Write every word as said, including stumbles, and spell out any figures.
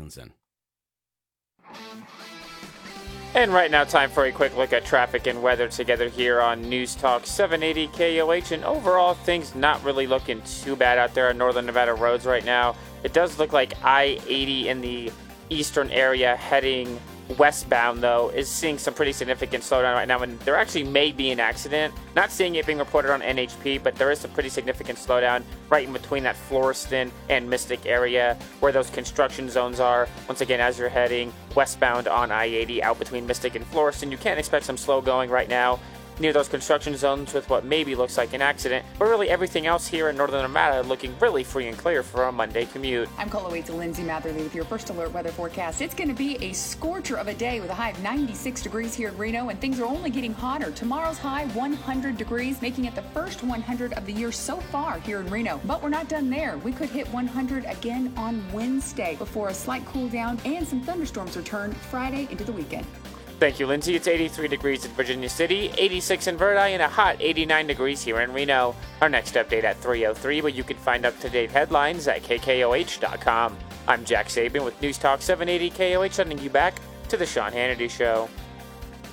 Townsend. And right now, time for a quick look at traffic and weather together here on News Talk seven eighty K O H. And overall, things not really looking too bad out there on Northern Nevada roads right now. It does look like I eighty in the eastern area heading westbound, though, is seeing some pretty significant slowdown right now. And there actually may be an accident. Not seeing it being reported on N H P, but there is some pretty significant slowdown right in between that Floriston and Mystic area where those construction zones are. Once again, as you're heading westbound on I eighty out between Mystic and Floriston, you can expect some slow going right now near those construction zones with what maybe looks like an accident, but really everything else here in Northern Nevada looking really free and clear for a Monday commute. I'm Call oh eight's Lindsay Matherly with your first alert weather forecast. It's going to be a scorcher of a day with a high of ninety-six degrees here in Reno, and things are only getting hotter. Tomorrow's high one hundred degrees, making it the first one hundred of the year so far here in Reno. But we're not done there. We could hit one hundred again on Wednesday before a slight cool down and some thunderstorms return Friday into the weekend. Thank you, Lindsay. It's eighty-three degrees in Virginia City, eighty-six in Verdi, and a hot eighty-nine degrees here in Reno. Our next update at three oh three, but you can find up-to-date headlines at K K O H dot com. I'm Jack Saban with News Talk seven eighty K O H, sending you back to the Sean Hannity Show.